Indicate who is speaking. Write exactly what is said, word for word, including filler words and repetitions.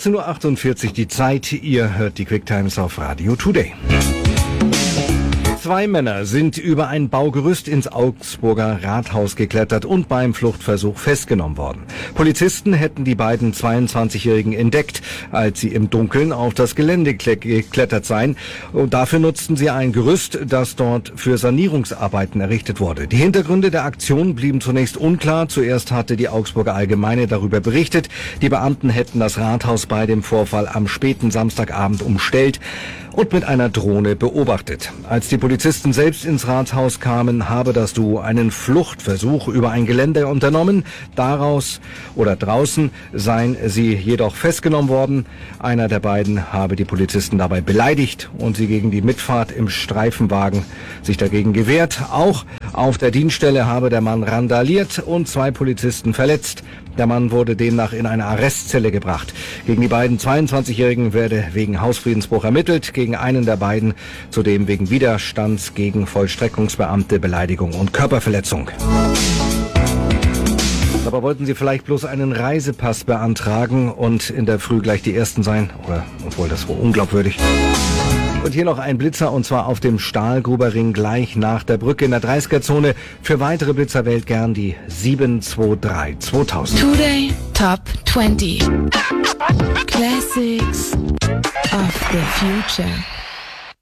Speaker 1: sechzehn Uhr achtundvierzig die Zeit. Ihr hört die Quick Times auf Radio Today. Zwei Männer sind über ein Baugerüst ins Augsburger Rathaus geklettert und beim Fluchtversuch festgenommen worden. Polizisten hätten die beiden zweiundzwanzigjährigen entdeckt, als sie im Dunkeln auf das Gelände geklettert seien. Und dafür nutzten sie ein Gerüst, das dort für Sanierungsarbeiten errichtet wurde. Die Hintergründe der Aktion blieben zunächst unklar. Zuerst hatte die Augsburger Allgemeine darüber berichtet. Die Beamten hätten das Rathaus bei dem Vorfall am späten Samstagabend umstellt und mit einer Drohne beobachtet. Als die Polizisten selbst ins Rathaus kamen, habe das Duo einen Fluchtversuch über ein Geländer unternommen. Daraus oder draußen seien sie jedoch festgenommen worden. Einer der beiden habe die Polizisten dabei beleidigt und sie gegen die Mitfahrt im Streifenwagen sich dagegen gewehrt. Auch auf der Dienststelle habe der Mann randaliert und zwei Polizisten verletzt. Der Mann wurde demnach in eine Arrestzelle gebracht. Gegen die beiden zweiundzwanzigjährigen werde wegen Hausfriedensbruch ermittelt, gegen einen der beiden zudem wegen Widerstands gegen Vollstreckungsbeamte, Beleidigung und Körperverletzung. Aber wollten Sie vielleicht bloß einen Reisepass beantragen und in der Früh gleich die Ersten sein? Oder, obwohl, das war unglaubwürdig. Und hier noch ein Blitzer, und zwar auf dem Stahlgruberring gleich nach der Brücke in der dreißiger-Zone. Für weitere Blitzer wählt gern die sieben zwei drei zweitausend.
Speaker 2: Today Top zwanzig. Classics of the Future.